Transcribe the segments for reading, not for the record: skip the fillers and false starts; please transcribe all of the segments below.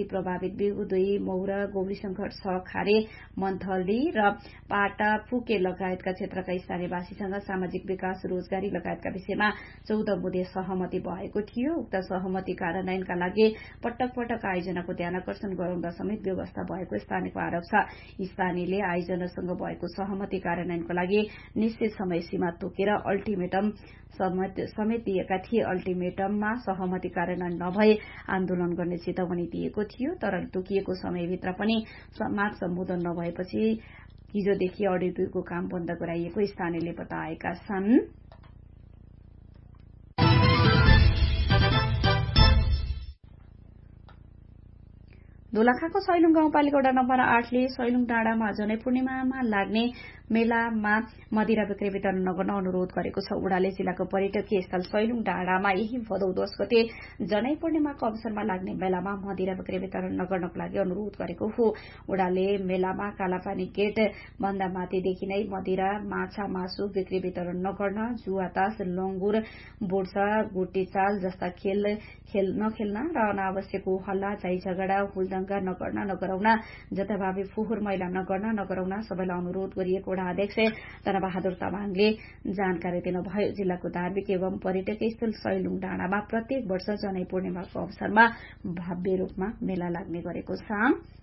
अति प्रभावित बिगु 2 मौरा गौरीशंकर 6 खारे मन्थली र पाटाफुके लगायतका क्षेत्रका स्थानीयवासीसँग सामाजिक विकास रोजगारी लगायतका विषयमा 14 बुँदे सहमति भएको थियो। उक्त सहमति कार्यान्वयनका लागि पटक पटक आयोजनाको ध्यानकर्षण गराउँदा समेत व्यवस्था भएको स्थानीयको आरोप छ। स्थानीयले आयोजनासँग भएको सहमति कार्यान्वयनको लागि निश्चित समय सीमा तोकेर अल्टिमेटम समेत दिएका थिए। अल्टिमेटममा सहमति कार्यान्वयन नभए आन्दोलन गर्ने चेतावनी दिएको थियो, तर तोकिएको समयभित्र पनि माग सम्बोधन नभएपछि हिजोदेखि अडियो 2 को काम बन्द गराइएको स्थानीयले बताएका छन्। दोलखाको सैलुङ गाउँपालिका वडा नम्बर 8 ले सैलुङ डाँडामा जनै पूर्णिमामा लाग्ने मेलामा मदिरा बिक्री वितरण नगर्न अनुरोध गरेको छ। वडाले जिल्लाको पर्यटकीय स्थल सैलुङ डाँडामा यही भदौ 10 गते जनै पूर्णिमाको अवसरमा लाग्ने मेलामा मदिरा बिक्री वितरण नगर्नको लागि अनुरोध गरेको हो। वडाले मेलामा कालापानी गेट भन्दा माथिदेखि नै मदिरा, माछा, मासु बिक्री वितरण नगर्न, जुवातास, लंगुर, बोर्सा, गोटी चाल जस्ता खेल नखेल्न र अनावश्यक हल्ला, झै झगडा, हुलदंगा नगराउन, जताभावी फोहोर मैला नगराउन सबैलाई अनुरोध गरिएको वडा अध्यक्ष धनबहादुर तामाङले जानकारी दिनुभयो। जिल्लाको धार्मिक एवं पर्यटकीय स्थल सैलुङ डाँडामा प्रत्येक वर्ष जनै पूर्णिमाको अवसरमा भव्य रूपमा मेला लाग्ने गरेको छ।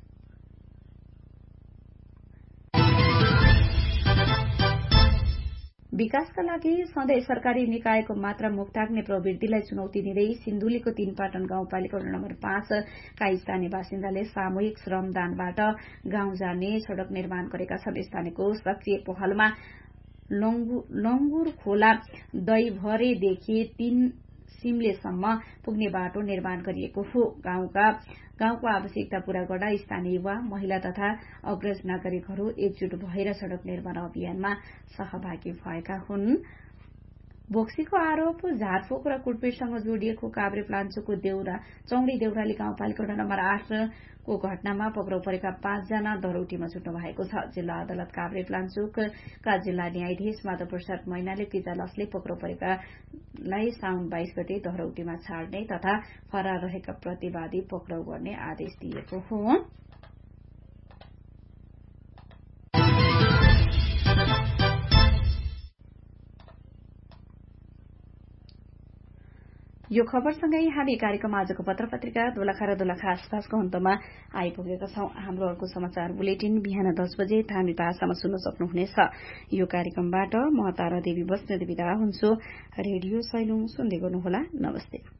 विकासका लागि सधैँ सरकारी निकायको मात्र मुख ताक्ने प्रवृत्तिलाई चुनौती दिँदै सिन्धुलीको 3 पाटन गाउँपालिका वडा नम्बर 5 का स्थानीय बासिन्दाले सामूहिक श्रमदानबाट गाउँ जाने सड़क निर्माण गरेका छन्। स्थानीयको सक्रिय पहलमा लंगुर खोला दैभरेदेखि 3 सिमलेसम्म पुग्ने बाटो निर्माण गरिएको हो। गाउँको आवश्यकता पूरा गर्न स्थानीय युवा, महिला तथा अग्रज नागरिकहरू एकजुट भएर सड़क निर्माण अभियानमा सहभागी भएका हुन्। बोक्सीको आरोप, झारफोक र कुटपिटसँग जोडिएको काभ्रेपलाञ्चोकको चौडी देउराली गाउँपालिका वडा नम्बर 8 को घटनामा पक्राउ परेका 5 जना दरौटीमा छुट्नु भएको छ। जिल्ला अदालत काभ्रेपलाञ्चोकका जिल्ला न्यायाधीश माधव प्रसाद मैनाले किजालसले पक्राउ परेकालाई साउन 22 गते दरौटीमा छाड्ने तथा फरार रहेका प्रतिवादी पक्राउ गर्ने आदेश दिएको हो। यो खबरसँगै हामी कार्यक्रम आजको पत्र पत्रिका दोलखा र दोलखा आसपासको अन्तमा आइपुगेका छौं। हाम्रो अर्को समाचार बुलेटिन बिहान 10 बजे थामी भाषामा सुन्न सक्नुहुनेछ। यो कार्यक्रमबाट म तारा देवी बस्नेत बिदा हुन्छु। रेडियो सैलुङ सुन्दै गर्नुहोला। नमस्ते।